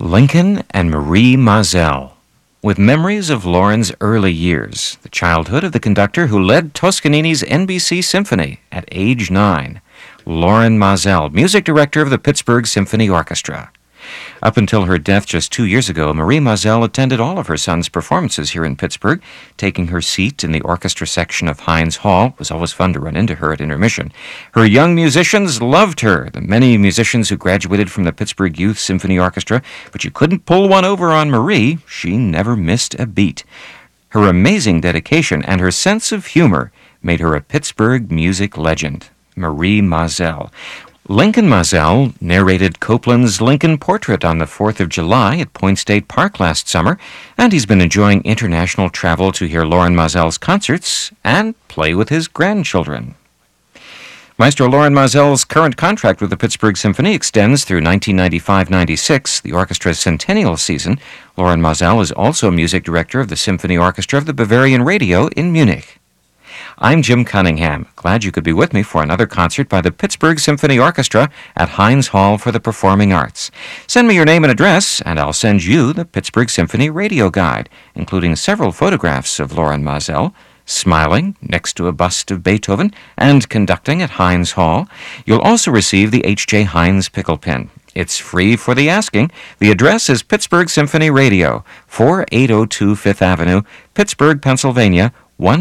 Lincoln and Marie Mazel. With memories of Lauren's early years, the childhood of the conductor who led Toscanini's NBC Symphony at age 9, Lauren Mazel, music director of the Pittsburgh Symphony Orchestra. Up until her death just 2 years ago, Marie Mazel attended all of her son's performances here in Pittsburgh, taking her seat in the orchestra section of Heinz Hall. It was always fun to run into her at intermission. Her young musicians loved her, the many musicians who graduated from the Pittsburgh Youth Symphony Orchestra, but you couldn't pull one over on Marie. She never missed a beat. Her amazing dedication and her sense of humor made her a Pittsburgh music legend. Marie Mazel. Lincoln Mazel narrated Copland's Lincoln Portrait on the 4th of July at Point State Park last summer, and he's been enjoying international travel to hear Lauren Mazel's concerts and play with his grandchildren. Maestro Lauren Mazel's current contract with the Pittsburgh Symphony extends through 1995-96, the orchestra's centennial season. Lauren Mazel is also music director of the Symphony Orchestra of the Bavarian Radio in Munich. I'm Jim Cunningham. Glad you could be with me for another concert by the Pittsburgh Symphony Orchestra at Heinz Hall for the Performing Arts. Send me your name and address, and I'll send you the Pittsburgh Symphony Radio Guide, including several photographs of Lauren Mazel, smiling next to a bust of Beethoven, and conducting at Heinz Hall. You'll also receive the H.J. Heinz pickle pin. It's free for the asking. The address is Pittsburgh Symphony Radio, 4802 Fifth Avenue, Pittsburgh, Pennsylvania,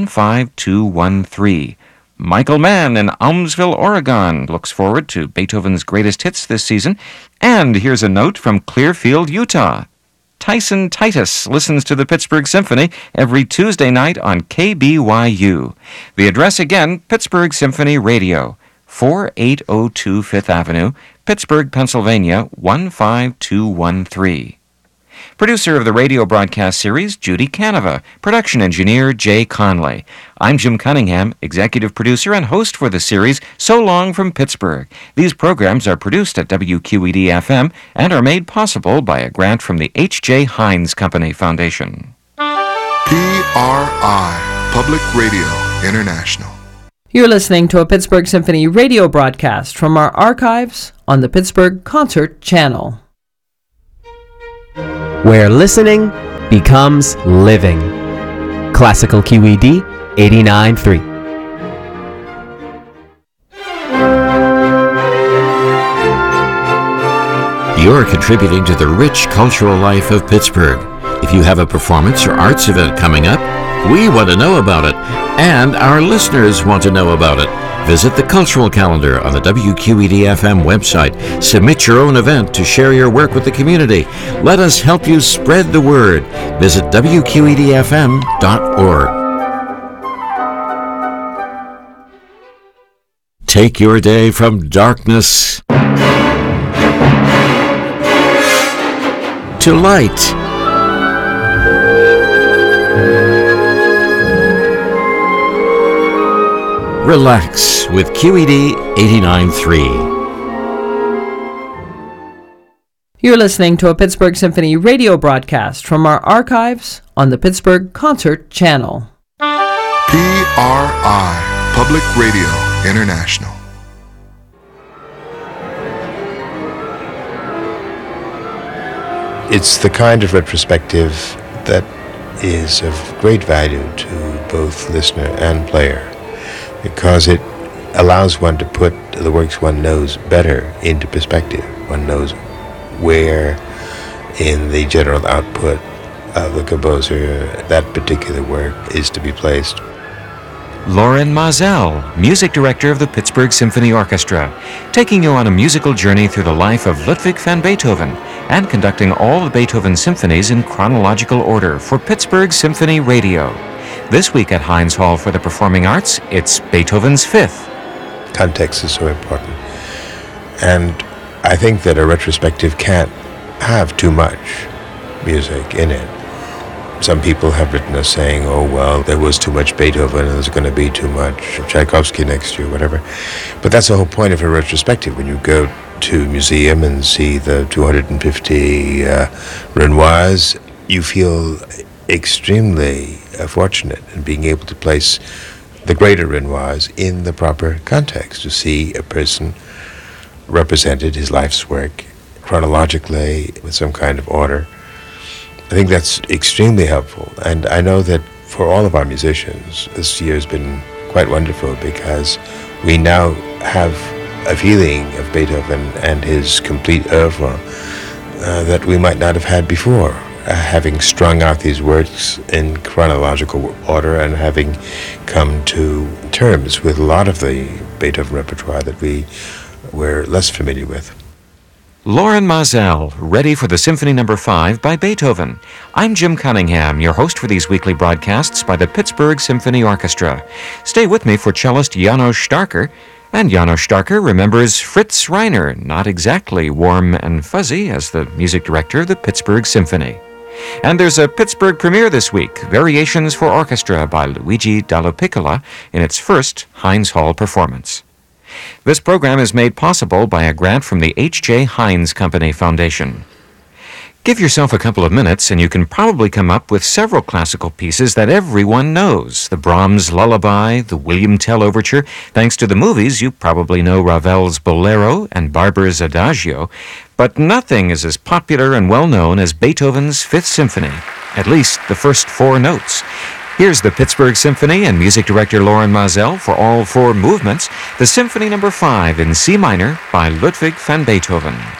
15213. Michael Mann in Almsville, Oregon looks forward to Beethoven's greatest hits this season. And here's a note from Clearfield, Utah. Tyson Titus listens to the Pittsburgh Symphony every Tuesday night on KBYU. The address again, Pittsburgh Symphony Radio, 4802 Fifth Avenue, Pittsburgh, Pennsylvania, 15213. Producer of the radio broadcast series, Judy Canova. Production engineer, Jay Conley. I'm Jim Cunningham, executive producer and host for the series So Long from Pittsburgh. These programs are produced at WQED-FM and are made possible by a grant from the H.J. Heinz Company Foundation. PRI, Public Radio International. You're listening to a Pittsburgh Symphony radio broadcast from our archives on the Pittsburgh Concert Channel, where listening becomes living. Classical QED 89.3. You're contributing to the rich cultural life of Pittsburgh. If you have a performance or arts event coming up, we want to know about it, and our listeners want to know about it. Visit the cultural calendar on the WQED-FM website. Submit your own event to share your work with the community. Let us help you spread the word. Visit WQED-FM.org. Take your day from darkness to light. Relax with QED 89.3. You're listening to a Pittsburgh Symphony radio broadcast from our archives on the Pittsburgh Concert Channel. PRI, Public Radio International. It's the kind of retrospective that is of great value to both listener and player, because it allows one to put the works one knows better into perspective. One knows where in the general output of the composer that particular work is to be placed. Lauren Mazel, music director of the Pittsburgh Symphony Orchestra, taking you on a musical journey through the life of Ludwig van Beethoven and conducting all the Beethoven symphonies in chronological order for Pittsburgh Symphony Radio. This week at Heinz Hall for the Performing Arts, it's Beethoven's Fifth. Context is so important. And I think that a retrospective can't have too much music in it. Some people have written us saying, oh, well, there was too much Beethoven and there's going to be too much Tchaikovsky next year, whatever. But that's the whole point of a retrospective. When you go to a museum and see the 250 Renoirs, you feel extremely fortunate in being able to place the greater Renoirs in the proper context, to see a person represented, his life's work, chronologically with some kind of order. I think that's extremely helpful, and I know that for all of our musicians, this year has been quite wonderful because we now have a feeling of Beethoven and his complete oeuvre that we might not have had before, having strung out these works in chronological order and having come to terms with a lot of the Beethoven repertoire that we were less familiar with. Loren Maazel, ready for the Symphony No. 5 by Beethoven. I'm Jim Cunningham, your host for these weekly broadcasts by the Pittsburgh Symphony Orchestra. Stay with me for cellist János Starker. And János Starker remembers Fritz Reiner, not exactly warm and fuzzy as the music director of the Pittsburgh Symphony. And there's a Pittsburgh premiere this week, Variations for Orchestra by Luigi Dalla Piccola in its first Heinz Hall performance. This program is made possible by a grant from the H.J. Heinz Company Foundation. Give yourself a couple of minutes and you can probably come up with several classical pieces that everyone knows. The Brahms Lullaby, the William Tell Overture. Thanks to the movies, you probably know Ravel's Bolero and Barber's Adagio. But nothing is as popular and well-known as Beethoven's Fifth Symphony, at least the first 4 notes. Here's the Pittsburgh Symphony and music director Loren Maazel for all 4 movements, the Symphony No. 5 in C minor by Ludwig van Beethoven.